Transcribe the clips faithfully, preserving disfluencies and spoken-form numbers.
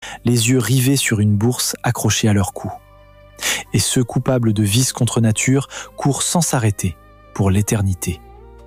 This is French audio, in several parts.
les yeux rivés sur une bourse accrochée à leur cou. Et ceux coupables de vices contre nature courent sans s'arrêter pour l'éternité.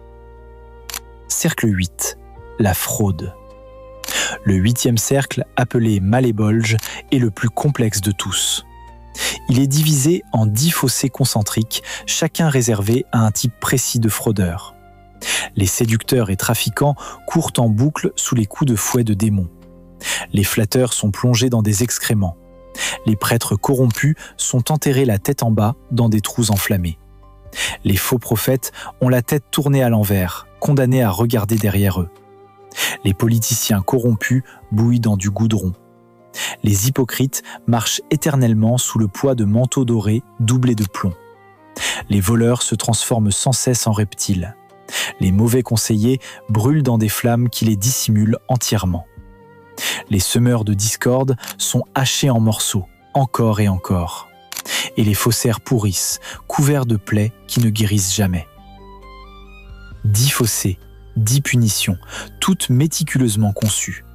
Cercle huit. La fraude. Le huitième cercle, appelé Mallébolge, est le plus complexe de tous. Il est divisé en dix fossés concentriques, chacun réservé à un type précis de fraudeur. Les séducteurs et trafiquants courent en boucle sous les coups de fouet de démons. Les flatteurs sont plongés dans des excréments. Les prêtres corrompus sont enterrés la tête en bas dans des trous enflammés. Les faux prophètes ont la tête tournée à l'envers, condamnés à regarder derrière eux. Les politiciens corrompus bouillent dans du goudron. Les hypocrites marchent éternellement sous le poids de manteaux dorés doublés de plomb. Les voleurs se transforment sans cesse en reptiles. Les mauvais conseillers brûlent dans des flammes qui les dissimulent entièrement. Les semeurs de discorde sont hachés en morceaux, encore et encore. Et les faussaires pourrissent, couverts de plaies qui ne guérissent jamais. Dix fossés, dix punitions, toutes méticuleusement conçues.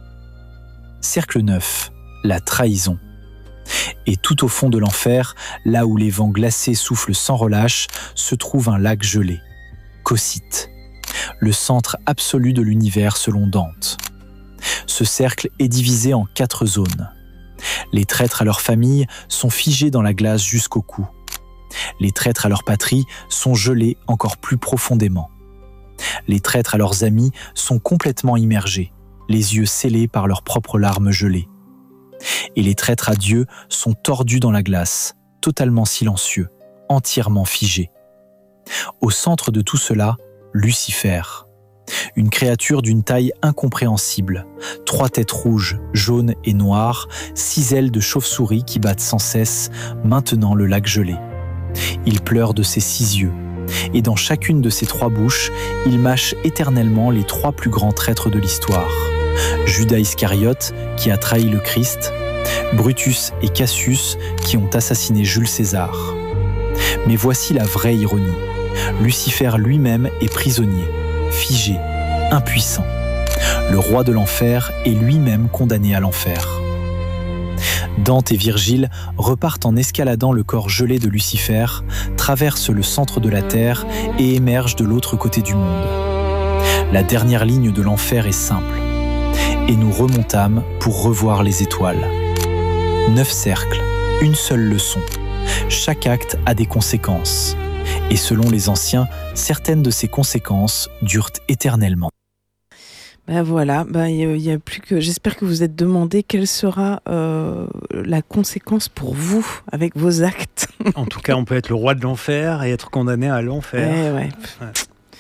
Cercle neuf. La trahison. Et tout au fond de l'enfer, là où les vents glacés soufflent sans relâche, se trouve un lac gelé. Cocyte. Le centre absolu de l'univers selon Dante. Ce cercle est divisé en quatre zones. Les traîtres à leur famille sont figés dans la glace jusqu'au cou. Les traîtres à leur patrie sont gelés encore plus profondément. Les traîtres à leurs amis sont complètement immergés, les yeux scellés par leurs propres larmes gelées. Et les traîtres à Dieu sont tordus dans la glace, totalement silencieux, entièrement figés. Au centre de tout cela, Lucifer. Une créature d'une taille incompréhensible, trois têtes rouges, jaunes et noires, six ailes de chauve-souris qui battent sans cesse, maintenant le lac gelé. Il pleure de ses six yeux, et dans chacune de ses trois bouches, il mâche éternellement les trois plus grands traîtres de l'histoire. Judas Iscariote, qui a trahi le Christ, Brutus et Cassius, qui ont assassiné Jules César. Mais voici la vraie ironie. Lucifer lui-même est prisonnier, figé, impuissant. Le roi de l'enfer est lui-même condamné à l'enfer. Dante et Virgile repartent en escaladant le corps gelé de Lucifer, traversent le centre de la terre et émergent de l'autre côté du monde. La dernière ligne de l'enfer est simple. Et nous remontâmes pour revoir les étoiles. Neuf cercles, une seule leçon. Chaque acte a des conséquences. Et selon les anciens, certaines de ces conséquences durent éternellement. Ben voilà, ben il y a plus que. J'espère que vous êtes demandé quelle sera euh, la conséquence pour vous avec vos actes. En tout cas, on peut être le roi de l'enfer et être condamné à l'enfer. Ouais, ouais. Ouais.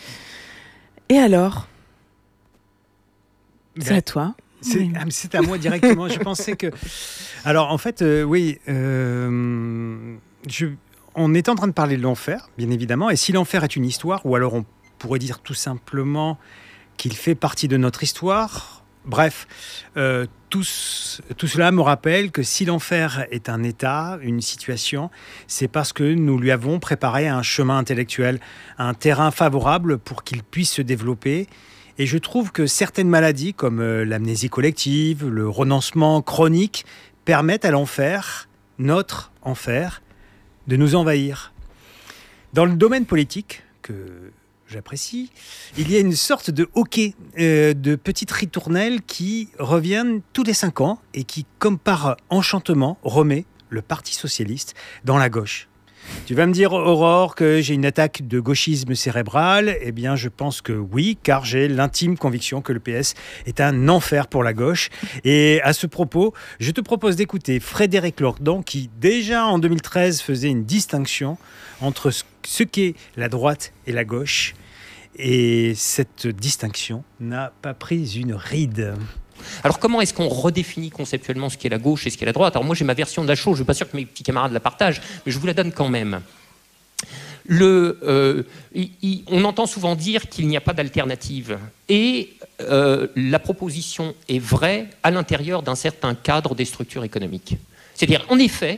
Et alors, ben, c'est à toi. C'est, oui. ah, c'est à moi directement. Je pensais que. Alors en fait, euh, oui, euh, je. On est en train de parler de l'enfer, bien évidemment, et si l'enfer est une histoire, ou alors on pourrait dire tout simplement qu'il fait partie de notre histoire, bref, euh, tout, tout cela me rappelle que si l'enfer est un état, une situation, c'est parce que nous lui avons préparé un chemin intellectuel, un terrain favorable pour qu'il puisse se développer. Et je trouve que certaines maladies, comme l'amnésie collective, le renoncement chronique, permettent à l'enfer, notre enfer, de nous envahir. Dans le domaine politique, que j'apprécie, il y a une sorte de hockey, euh, de petites ritournelles qui reviennent tous les cinq ans et qui, comme par enchantement, remet le Parti socialiste dans la gauche. Tu vas me dire, Aurore, que j'ai une attaque de gauchisme cérébral. Eh bien, je pense que oui, car j'ai l'intime conviction que le P S est un enfer pour la gauche. Et à ce propos, je te propose d'écouter Frédéric Lordon, qui déjà en deux mille treize faisait une distinction entre ce qu'est la droite et la gauche. Et cette distinction n'a pas pris une ride. Alors comment est-ce qu'on redéfinit conceptuellement ce qu'est la gauche et ce qu'est la droite ? Alors moi j'ai ma version de la chose, je ne suis pas sûr que mes petits camarades la partagent, mais je vous la donne quand même. Le, euh, y, y, on entend souvent dire qu'il n'y a pas d'alternative. Et euh, la proposition est vraie à l'intérieur d'un certain cadre des structures économiques. C'est-à-dire, en effet,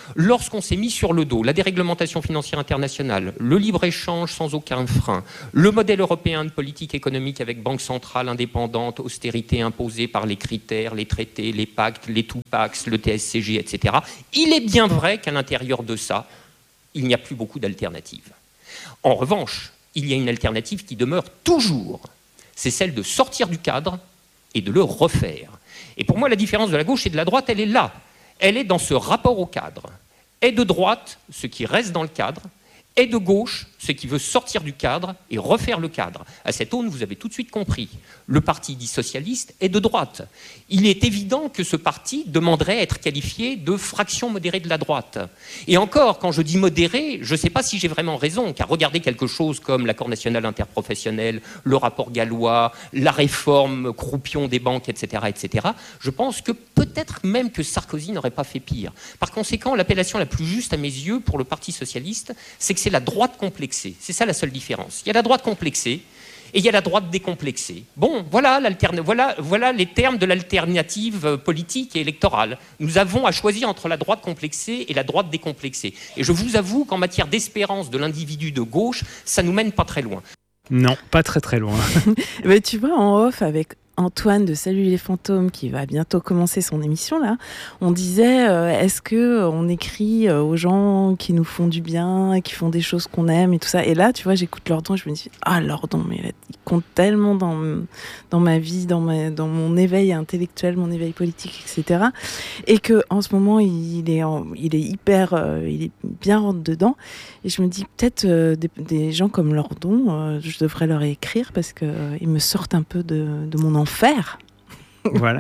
Lorsqu'on s'est mis sur le dos la déréglementation financière internationale, le libre-échange sans aucun frein, le modèle européen de politique économique avec banque centrale indépendante, austérité imposée par les critères, les traités, les pactes, les two-pacs, le T S C G, et cetera, il est bien vrai qu'à l'intérieur de ça, il n'y a plus beaucoup d'alternatives. En revanche, il y a une alternative qui demeure toujours, c'est celle de sortir du cadre et de le refaire. Et pour moi, la différence de la gauche et de la droite, elle est là. Elle est dans ce rapport au cadre. Est de droite ce qui reste dans le cadre, est de gauche ce qui veut sortir du cadre et refaire le cadre. À cette aune, vous avez tout de suite compris. Le parti dit socialiste est de droite. Il est évident que ce parti demanderait à être qualifié de fraction modérée de la droite. Et encore, quand je dis modéré, je ne sais pas si j'ai vraiment raison, car regardez quelque chose comme l'accord national interprofessionnel, le rapport gallois, la réforme croupion des banques, et cetera, et cetera, je pense que peut-être même que Sarkozy n'aurait pas fait pire. Par conséquent, l'appellation la plus juste à mes yeux pour le Parti socialiste, c'est que c'est la droite complexée. C'est ça la seule différence. Il y a la droite complexée et il y a la droite décomplexée. Bon, voilà, voilà, voilà les termes de l'alternative politique et électorale. Nous avons à choisir entre la droite complexée et la droite décomplexée. Et je vous avoue qu'en matière d'espérance de l'individu de gauche, ça nous mène pas très loin. Non, pas très très loin. Mais tu vois, en off, avec Antoine de Salut les fantômes, qui va bientôt commencer son émission là, on disait euh, est-ce que on écrit euh, aux gens qui nous font du bien, qui font des choses qu'on aime et tout ça. Et là, tu vois, j'écoute Lordon et je me dis ah Lordon, mais il compte tellement dans dans ma vie, dans ma dans mon éveil intellectuel, mon éveil politique, et cetera. Et que en ce moment, il est en, il est hyper, euh, il est bien rentre dedans. Et je me dis peut-être euh, des, des gens comme Lordon, euh, je devrais leur écrire parce que euh, ils me sortent un peu de de mon enfer. Voilà.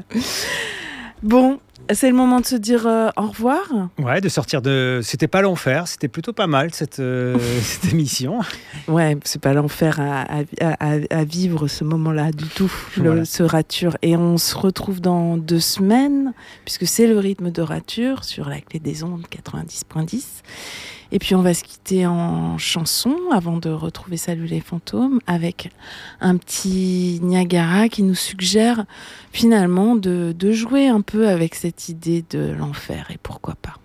Bon, c'est le moment de se dire euh, au revoir. Ouais, de sortir de... C'était pas l'enfer, c'était plutôt pas mal cette, euh, cette émission. Ouais, c'est pas l'enfer à, à, à, à vivre ce moment-là du tout, le, voilà. Ce rature. Et on se retrouve dans deux semaines, puisque c'est le rythme de rature sur la clé des ondes quatre-vingt-dix point dix. Et puis on va se quitter en chanson avant de retrouver Salut les fantômes avec un petit Niagara qui nous suggère finalement de, de jouer un peu avec cette idée de l'enfer et pourquoi pas.